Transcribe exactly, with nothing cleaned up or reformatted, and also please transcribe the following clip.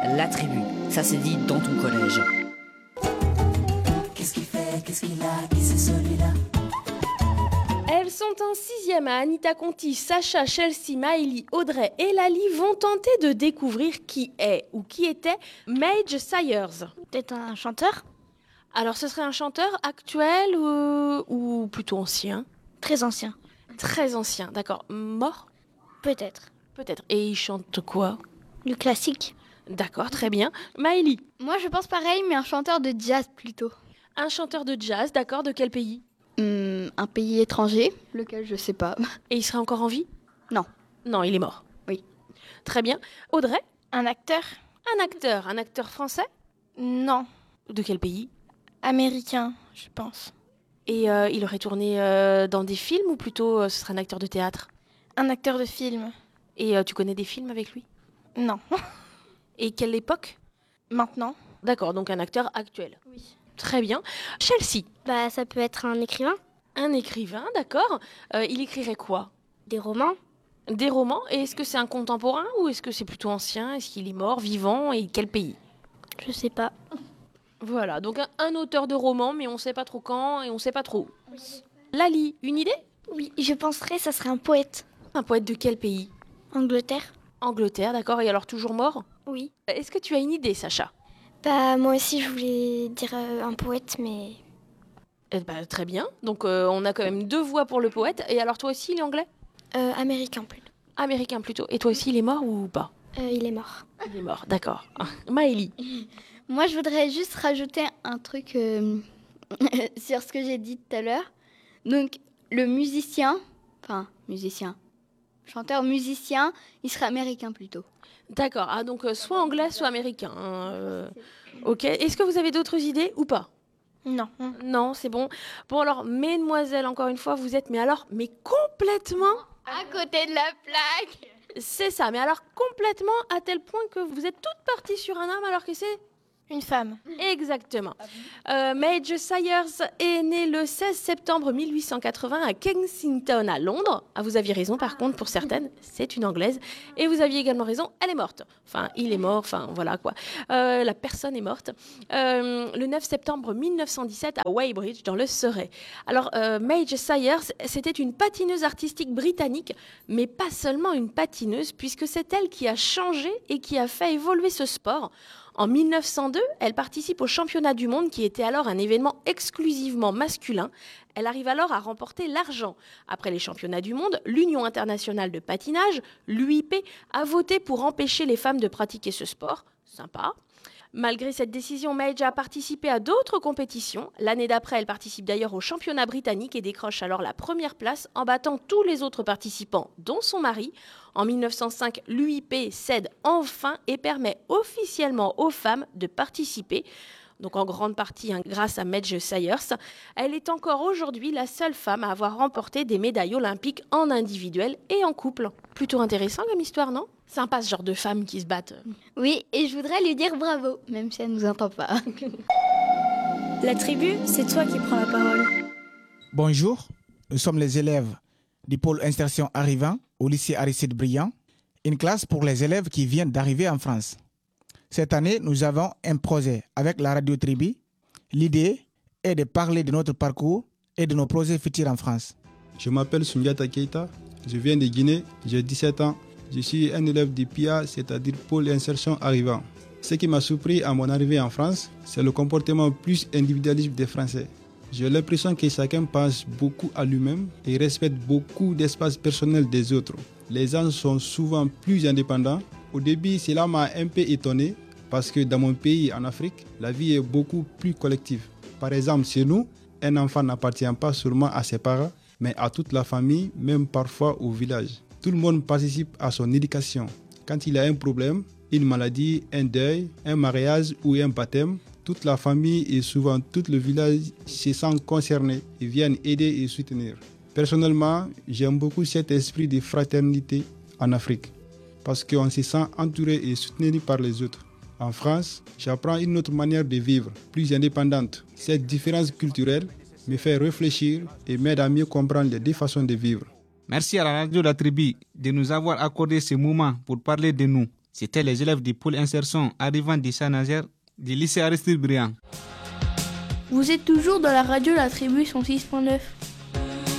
La Tribu. Ça c'est dit dans ton collège. Qu'est-ce qu'il fait, qu'est-ce qu'il a, qui c'est celui-là? Elles sont en sixième à Anita Conti, Sacha, Chelsea, Maëlie, Audrey et Lali vont tenter de découvrir qui est ou qui était Mage Sayers. Peut-être un chanteur? Alors ce serait un chanteur actuel ou, ou plutôt ancien? Très ancien. Très ancien, d'accord. Mort? Peut-être. Peut-être. Et il chante quoi? Du classique. D'accord, très bien. Maëlie? Moi je pense pareil, mais un chanteur de jazz plutôt. Un chanteur de jazz, d'accord, de quel pays? Hum, un pays étranger, lequel je sais pas. Et il serait encore en vie? Non. Non, il est mort. Oui. Très bien. Audrey? Un acteur? Un acteur, un acteur français? Non. De quel pays? Américain, je pense. Et euh, il aurait tourné euh, dans des films ou plutôt euh, ce serait un acteur de théâtre? Un acteur de film? Et euh, tu connais des films avec lui? Non. Et quelle époque? Maintenant? D'accord, donc un acteur actuel. Oui. Très bien. Chelsea? Bah, ça peut être un écrivain. Un écrivain, d'accord. Euh, il écrirait quoi? Des romans. Des romans? Et est-ce que c'est un contemporain ou est-ce que c'est plutôt ancien? Est-ce qu'il est mort, vivant? Et quel pays? Je sais pas. Voilà, donc un, un auteur de roman, mais on ne sait pas trop quand et on ne sait pas trop où. Oui. Lali, une idée? Oui, je penserais que ça serait un poète. Un poète de quel pays? Angleterre? Angleterre, d'accord. Et alors toujours mort? Oui. Est-ce que tu as une idée, Sacha? Bah, moi aussi, je voulais dire euh, un poète, mais... Eh ben, très bien. Donc, euh, on a quand même deux voix pour le poète. Et alors, toi aussi, il est anglais? Euh, américain, plutôt. Américain, plutôt. Et toi aussi, il est mort ou pas? Euh, il est mort. Il est mort, d'accord. Maëlie? Moi je voudrais juste rajouter un truc euh, sur ce que j'ai dit tout à l'heure. Donc le musicien, enfin musicien, chanteur musicien, il serait américain plutôt. D'accord. Ah, donc, euh, soit anglais, soit américain. hein, euh, Ok. Est-ce que vous avez d'autres idées ou pas? Non. Non, c'est bon. Bon, alors, mesdemoiselles, encore une fois, vous êtes, mais alors, mais complètement... À côté de la plaque. C'est ça, mais alors complètement à tel point que vous êtes toutes parties sur un homme alors que c'est... Une femme. Exactement. Euh, Mage Sayers est née le seize septembre mille huit cent quatre-vingts à Kensington, à Londres. Ah, vous aviez raison, par contre, pour certaines, c'est une Anglaise. Et vous aviez également raison, elle est morte. Enfin, il est mort, enfin, voilà quoi. Euh, la personne est morte. Euh, le neuf septembre mille neuf cent dix-sept à Weybridge, dans le Surrey. Alors, euh, Mage Sayers, c'était une patineuse artistique britannique, mais pas seulement une patineuse, puisque c'est elle qui a changé et qui a fait évoluer ce sport. En mille neuf cent deux, elle participe au championnat du monde qui était alors un événement exclusivement masculin. Elle arrive alors à remporter l'argent. Après les championnats du monde, l'Union internationale de patinage, l'U I P, a voté pour empêcher les femmes de pratiquer ce sport. Sympa. Malgré cette décision, Mage a participé à d'autres compétitions. L'année d'après, elle participe d'ailleurs au championnat britannique et décroche alors la première place en battant tous les autres participants, dont son mari. En mille neuf cent cinq, l'U I P cède enfin et permet officiellement aux femmes de participer. Donc en grande partie hein, grâce à Mage Sayers. Elle est encore aujourd'hui la seule femme à avoir remporté des médailles olympiques en individuel et en couple. Plutôt intéressant comme histoire, non? Sympa ce genre de femmes qui se battent. Oui, et je voudrais lui dire bravo, même si elle nous entend pas. La tribu, c'est toi qui prends la parole. Bonjour, nous sommes les élèves du pôle insertion arrivant au lycée Aristide Briand, une classe pour les élèves qui viennent d'arriver en France. Cette année, nous avons un projet avec la radio Tribu. L'idée est de parler de notre parcours et de nos projets futurs en France. Je m'appelle Sundiata Keita, je viens de Guinée, j'ai dix-sept ans. Je suis un élève du P I A, c'est-à-dire pôle insertion arrivant. Ce qui m'a surpris à mon arrivée en France, c'est le comportement plus individualiste des Français. J'ai l'impression que chacun pense beaucoup à lui-même et respecte beaucoup d'espace personnel des autres. Les gens sont souvent plus indépendants. Au début, cela m'a un peu étonné parce que dans mon pays, en Afrique, la vie est beaucoup plus collective. Par exemple, chez nous, un enfant n'appartient pas seulement à ses parents, mais à toute la famille, même parfois au village. Tout le monde participe à son éducation. Quand il a un problème, une maladie, un deuil, un mariage ou un baptême, toute la famille et souvent tout le village se sentent concernés et viennent aider et soutenir. Personnellement, j'aime beaucoup cet esprit de fraternité en Afrique parce qu'on se sent entouré et soutenu par les autres. En France, j'apprends une autre manière de vivre, plus indépendante. Cette différence culturelle me fait réfléchir et m'aide à mieux comprendre les deux façons de vivre. Merci à la radio La Tribu de nous avoir accordé ce moment pour parler de nous. C'était les élèves du pôle insertion arrivant de Saint-Nazaire du lycée Aristide Briand. Vous êtes toujours dans la radio La Tribu cent six point neuf.